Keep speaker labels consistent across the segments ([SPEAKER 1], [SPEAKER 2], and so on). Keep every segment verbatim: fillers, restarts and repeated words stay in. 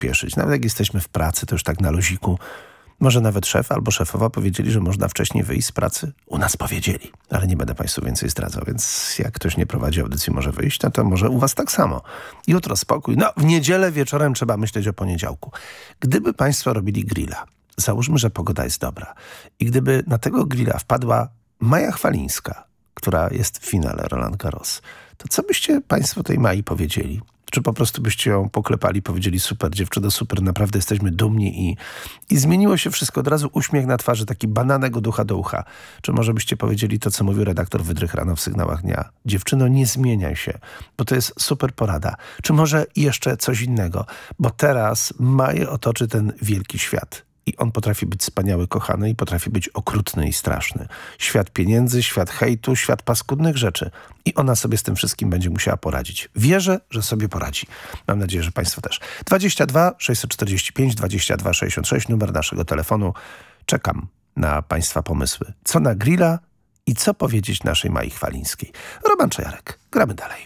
[SPEAKER 1] spieszyć. Nawet jak jesteśmy w pracy, to już tak na luziku. Może nawet szef albo szefowa powiedzieli, że można wcześniej wyjść z pracy. U nas powiedzieli, ale nie będę Państwu więcej zdradzał, więc jak ktoś nie prowadzi audycji, może wyjść, no to może u Was tak samo. Jutro spokój. No, w niedzielę wieczorem trzeba myśleć o poniedziałku. Gdyby Państwo robili grilla, załóżmy, że pogoda jest dobra i gdyby na tego grilla wpadła Maja Chwalińska, która jest w finale Roland Garros, to co byście Państwo tej Mai powiedzieli? Czy po prostu byście ją poklepali, powiedzieli super dziewczyno, super, naprawdę jesteśmy dumni i, i zmieniło się wszystko. Od razu uśmiech na twarzy, taki bananek od ucha do ucha. Czy może byście powiedzieli to, co mówił redaktor Wydrych rano w Sygnałach Dnia? Dziewczyno, nie zmieniaj się, bo to jest super porada. Czy może jeszcze coś innego? Bo teraz Maję otoczy ten wielki świat. I on potrafi być wspaniały, kochany i potrafi być okrutny i straszny. Świat pieniędzy, świat hejtu, świat paskudnych rzeczy. I ona sobie z tym wszystkim będzie musiała poradzić. Wierzę, że sobie poradzi. Mam nadzieję, że Państwo też. dwadzieścia dwa sześćset czterdzieści pięć dwadzieścia dwa sześćdziesiąt sześć, numer naszego telefonu. Czekam na Państwa pomysły. Co na grilla i co powiedzieć naszej Mai Chwalińskiej. Roman Czajarek. Gramy dalej.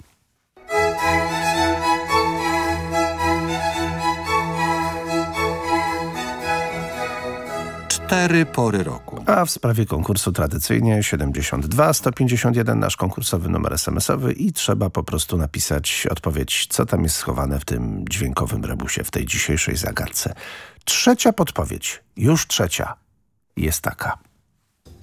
[SPEAKER 2] Cztery pory roku.
[SPEAKER 1] A w sprawie konkursu tradycyjnie siedemdziesiąt dwa sto pięćdziesiąt jeden, nasz konkursowy numer esemesowy i trzeba po prostu napisać odpowiedź, co tam jest schowane w tym dźwiękowym rebusie, w tej dzisiejszej zagadce. Trzecia podpowiedź, już trzecia, jest taka.